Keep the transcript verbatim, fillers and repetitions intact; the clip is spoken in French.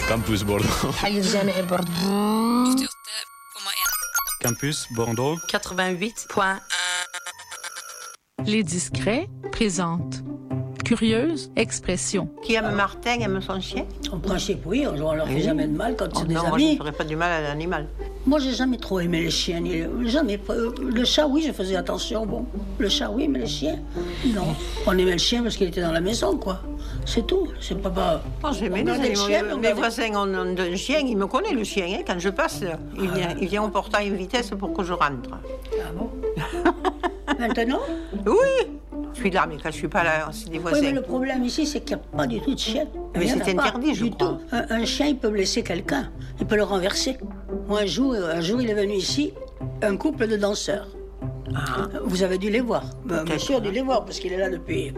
Campus Bordeaux. حي الجامعي بوردو. Campus Bordeaux. quatre-vingt-huit point un. Les Discrets présentent Curieuse expression. Qui aime Martin aime son chien. En principe, oui, on leur fait Oui. jamais de mal quand Oh c'est des non, moi amis. je ne ferais pas du mal à l'animal. Moi, j'ai jamais trop aimé les chiens. Ni les- Jamais. Le chat, oui, je faisais attention. Bon, le chat, oui, mais les chiens, non. On aimait le chien parce qu'il était dans la maison, quoi. C'est tout. C'est pas pas. Moi j'aimais On les gardait le animaux. chien, Mes- on Mes gardait- voisins ont ont un chien, il me connaît le chien. Hein. Quand je passe, il vient, il vient au portail en vitesse pour que je rentre. Ah bon. Maintenant. Oui, je suis là, mais quand je suis pas là, c'est des Oui, voisins. mais le problème ici, c'est qu'il n'y a pas du tout de chien. Mais Il y en c'est a pas interdit, je du crois. tout. Un, un chien, il peut blesser quelqu'un. Il peut le renverser. Moi, un jour, un jour, il est venu ici, un couple de danseurs. Ah. Vous avez dû les voir. Ben, bien D'accord. sûr, dû les voir, parce qu'il est là depuis